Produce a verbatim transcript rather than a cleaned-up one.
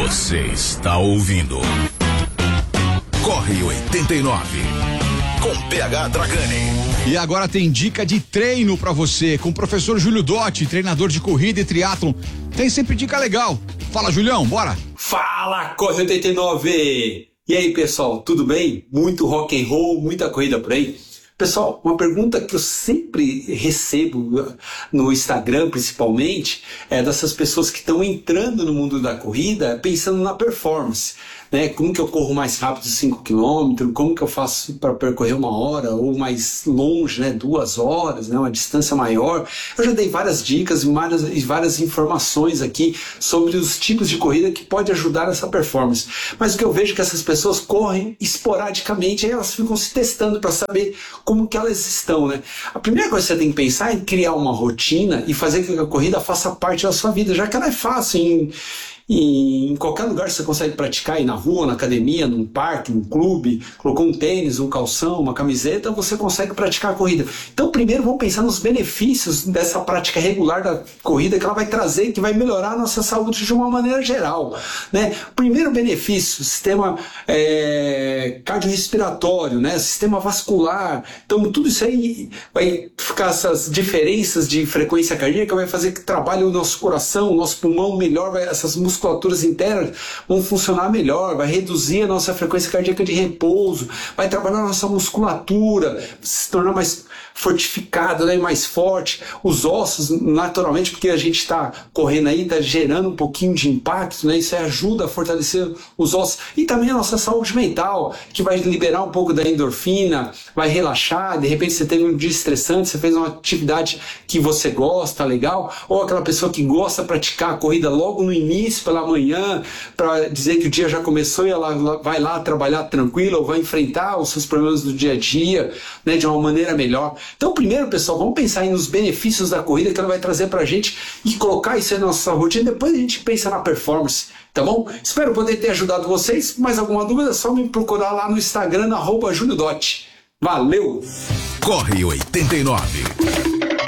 Você está ouvindo Corre oitenta e nove com P H Dragani. E agora tem dica de treino pra você com o professor Júlio Dotti, treinador de corrida e triatlon. Tem sempre dica legal. Fala, Julião, bora. Fala, Corre oitenta e nove. E aí, pessoal, tudo bem? Muito rock and roll, muita corrida por aí. Pessoal, uma pergunta que eu sempre recebo no Instagram, principalmente, é dessas pessoas que estão entrando no mundo da corrida pensando na performance, né? Como que eu corro mais rápido cinco quilômetros, como que eu faço para percorrer uma hora ou mais longe, né? Duas horas, né? Uma distância maior. Eu já dei várias dicas e várias, e várias informações aqui sobre os tipos de corrida que pode ajudar nessa performance. Mas o que eu vejo é que essas pessoas correm esporadicamente e elas ficam se testando para saber como que elas estão, né? A primeira coisa que você tem que pensar é em criar uma rotina e fazer com que a corrida faça parte da sua vida, já que ela é fácil em, em qualquer lugar você consegue praticar, aí na rua, na academia, num parque, num clube, colocou um tênis, um calção, uma camiseta, você consegue praticar a corrida. Então primeiro vamos pensar nos benefícios dessa prática regular da corrida que ela vai trazer, que vai melhorar a nossa saúde de uma maneira geral, né? Primeiro benefício, sistema é, cardiorrespiratório, né? Sistema vascular. Então tudo isso aí vai ficar, essas diferenças de frequência cardíaca vai fazer que trabalhe o nosso coração, o nosso pulmão melhor, vai, essas musculaturas internas vão funcionar melhor, vai reduzir a nossa frequência cardíaca de repouso, vai trabalhar a nossa musculatura, se tornar mais fortificada, né, mais forte, os ossos naturalmente, porque a gente está correndo aí, está gerando um pouquinho de impacto, né, isso ajuda a fortalecer os ossos, e também a nossa saúde mental, que vai liberar um pouco da endorfina, vai relaxar, de repente você teve um dia estressante, você fez uma atividade que você gosta, legal, ou aquela pessoa que gosta de praticar a corrida logo no início, pela manhã, para dizer que o dia já começou e ela vai lá trabalhar tranquila, ou vai enfrentar os seus problemas do dia a dia, né, de uma maneira melhor. Então, primeiro, pessoal, vamos pensar aí nos benefícios da corrida que ela vai trazer pra gente e colocar isso aí na nossa rotina, depois a gente pensa na performance, tá bom? Espero poder ter ajudado vocês. Mais alguma dúvida é só me procurar lá no Instagram, arroba Júlio Dotti. Valeu! Corre oitenta e nove.